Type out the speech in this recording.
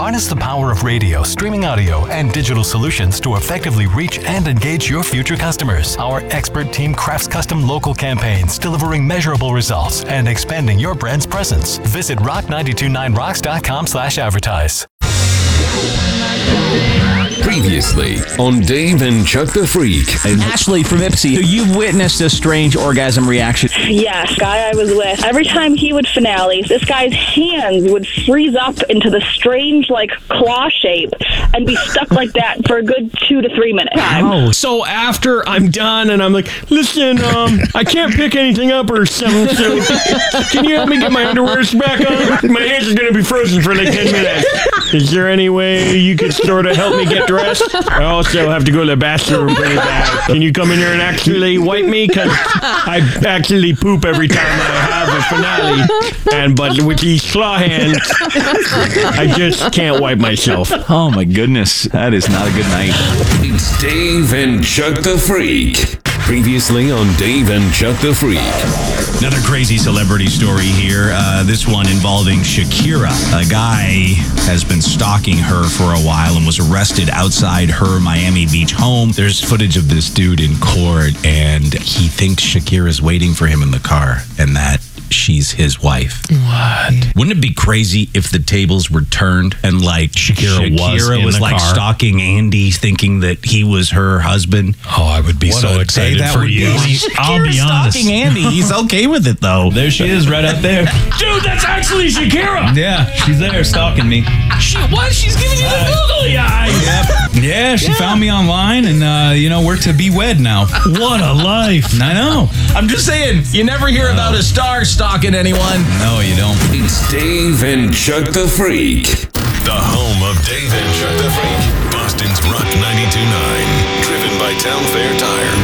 Harness the power of radio, streaming audio, and digital solutions to effectively reach and engage your future customers. Our expert team crafts custom local campaigns, delivering measurable results and expanding your brand's presence. Visit rock929rocks.com/advertise. Previously on Dave and Chuck the Freak. And Ashley from Ipsy, you've witnessed a strange orgasm reaction. Yes, guy I was with, every time he would finale, this guy's hands would freeze up into the strange, claw shape and be stuck like that for a good 2 to 3 minutes. Oh. So after I'm done and I'm like, listen, I can't pick anything up or something, so can you help me get my underwears back on? My hands are going to be frozen for 10 minutes. Is there any way you could sort of help me get dressed? I also have to go to the bathroom pretty bad. Can you come in here and actually wipe me? Because I actually poop every time I have a finale. But with these claw hands, I just can't wipe myself. Oh my goodness, that is not a good night. It's Dave and Chuck the Freak. Previously on Dave and Chuck the Freak. Another crazy celebrity story here. This one involving Shakira. A guy has been stalking her for a while and was arrested outside her Miami Beach home. There's footage of this dude in court, and he thinks Shakira's waiting for him in the car, and that she's his wife. What? Wouldn't it be crazy if the tables were turned and Shakira was car. stalking Andy, thinking that he was her husband? Oh, I would be so excited for you. I'll be honest. Stalking Andy. He's okay with it though. There she is, right up there. Dude, that's actually Shakira. Yeah, she's there stalking me. What? She's giving you the googly eyes. Yeah, she found me online, and we're to be wed now. What a life. I know. I'm just saying, you never hear about a star stalking anyone. No, you don't. It's Dave and Chuck the Freak. The home of Dave and Chuck the Freak. Boston's Rock 92.9. Driven by Town Fair Tire.